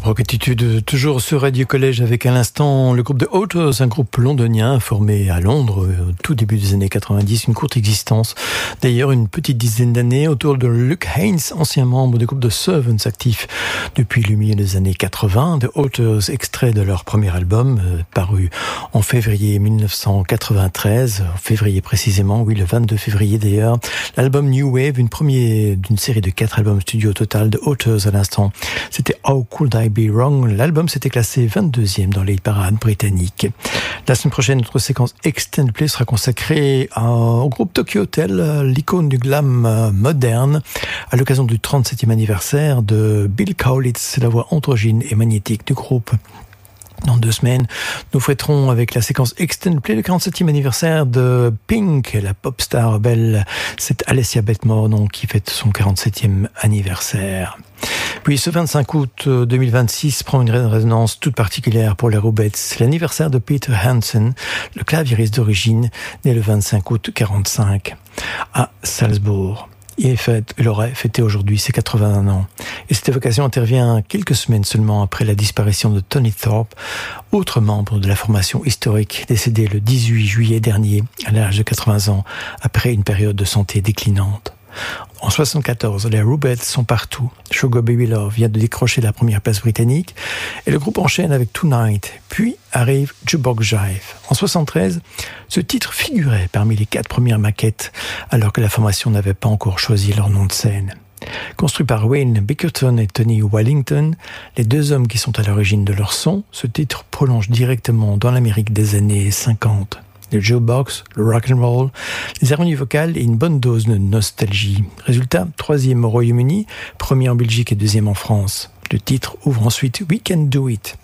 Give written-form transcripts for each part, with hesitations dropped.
Rockatitude, toujours sur Radio Collège avec à l'instant le groupe The Authors, un groupe londonien formé à Londres au tout début des années 90, une courte existence. D'ailleurs, une petite dizaine d'années autour de Luke Haynes, ancien membre du groupe The Servants actif depuis le milieu des années 80. The Authors, extrait de leur premier album, paru en février 1993, en février précisément, oui, le 22 février d'ailleurs. L'album New Wave, d'une série de 4 albums studio au total. The Authors à l'instant, c'était How Could I Be Wrong. L'album s'était classé 22e dans les parades britanniques. La semaine prochaine, notre séquence Extended Play sera consacrée au groupe Tokyo Hotel, l'icône du glam moderne, à l'occasion du 37e anniversaire de Bill Kaulitz, la voix androgyne et magnétique du groupe. Dans 2 semaines, nous fêterons avec la séquence Extended Play le 47e anniversaire de Pink, la pop star belle. C'est Alessia Bettmore donc, qui fête son 47e anniversaire. Puis ce 25 août 2026 prend une résonance toute particulière pour les Rubettes. C'est l'anniversaire de Peter Hansen, le claviériste d'origine, né le 25 août 1945 à Salzbourg. Il aurait fêté aujourd'hui ses 81 ans. Et cette évocation intervient quelques semaines seulement après la disparition de Tony Thorpe, autre membre de la formation historique, décédé le 18 juillet dernier, à l'âge de 80 ans, après une période de santé déclinante. En 1974, les Rubettes sont partout. Sugar Baby Love vient de décrocher la première place britannique et le groupe enchaîne avec Tonight. Puis arrive Jukebox Jive. En 1973, ce titre figurait parmi les 4 premières maquettes alors que la formation n'avait pas encore choisi leur nom de scène. Construit par Wayne Bickerton et Tony Wellington, les 2 hommes qui sont à l'origine de leur son, ce titre prolonge directement dans l'Amérique des années 50. Le jukebox, le rock'n'roll, les harmonies vocales et une bonne dose de nostalgie. Résultat, 3e au Royaume-Uni, 1er en Belgique et 2e en France. Le titre ouvre ensuite We Can Do It,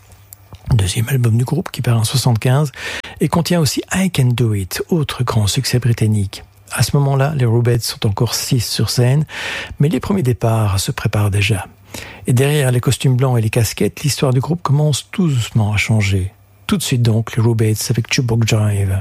2e album du groupe qui part en 1975 et contient aussi I Can Do It, autre grand succès britannique. À ce moment-là, les Rubettes sont encore 6 sur scène, mais les premiers départs se préparent déjà. Et derrière les costumes blancs et les casquettes, l'histoire du groupe commence tout doucement à changer. Tout de suite donc, les Rubettes avec Jukebox Jive.